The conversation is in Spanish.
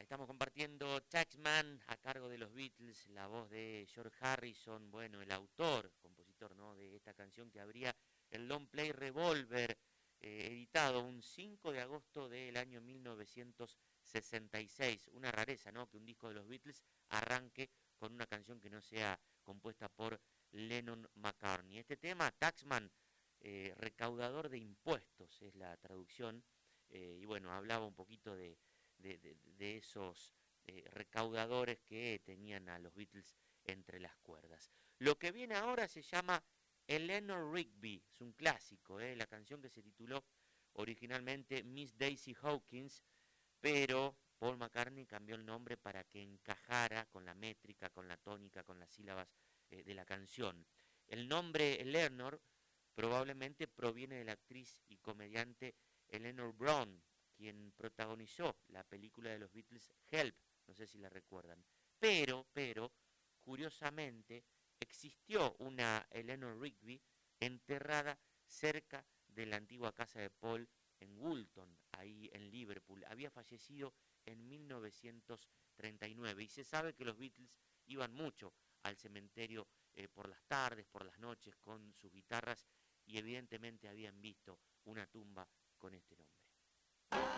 Estamos compartiendo Taxman a cargo de los Beatles, la voz de George Harrison, bueno, el autor, compositor, ¿no?, de esta canción que abría el long play Revolver, editado un 5 de agosto del año 1966. Una rareza, ¿no?, que un disco de los Beatles arranque con una canción que no sea compuesta por Lennon-McCartney. Este tema, Taxman, recaudador de impuestos, es la traducción, y bueno, hablaba un poquito de esos recaudadores que tenían a los Beatles entre las cuerdas. Lo que viene ahora se llama Eleanor Rigby, es un clásico, la canción que se tituló originalmente Miss Daisy Hawkins, pero Paul McCartney cambió el nombre para que encajara con la métrica, con la tónica, con las sílabas de la canción. El nombre Eleanor probablemente proviene de la actriz y comediante Eleanor Bron, quien protagonizó la película de los Beatles Help, no sé si la recuerdan. Pero, curiosamente, existió una Eleanor Rigby enterrada cerca de la antigua casa de Paul en Woolton, ahí en Liverpool. Había fallecido en 1939 y se sabe que los Beatles iban mucho al cementerio por las tardes, por las noches, con sus guitarras y evidentemente habían visto una tumba con este nombre.